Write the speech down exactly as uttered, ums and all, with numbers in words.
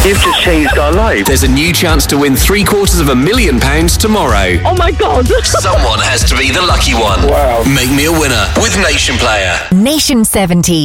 You've just changed our lives. There's a new chance to win three quarters of a million pounds tomorrow. Oh my God. Someone has to be the lucky one. Wow. Make me a winner with Nation Player. Nation seventy.